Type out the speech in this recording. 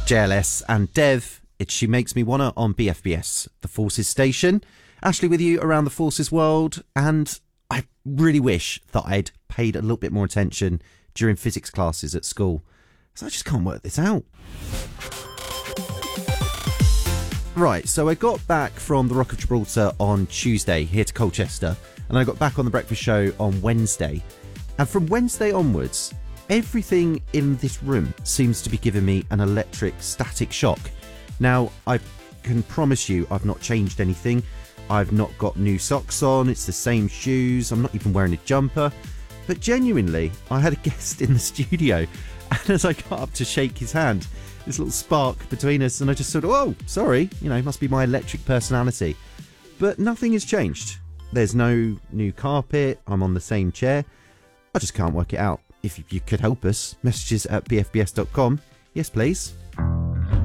JLS and Dev, it's She Makes Me Wanna on BFBS, the Forces station. Ashley with you around the Forces world, and I really wish that I'd paid a little bit more attention during physics classes at school, so I just can't work this out. Right, so I got back from the Rock of Gibraltar on Tuesday here to Colchester, and I got back on the breakfast show on Wednesday. And from Wednesday onwards, everything in this room seems to be giving me an electric static shock. Now, I can promise you I've not changed anything. I've not got new socks on, it's the same shoes, I'm not even wearing a jumper. But genuinely, I had a guest in the studio, and as I got up to shake his hand, this little spark between us, and I just sort of, oh, sorry, it must be my electric personality. But nothing has changed. There's no new carpet, I'm on the same chair. I just can't work it out. If you could help us, messages at bfbs.com. Yes, please.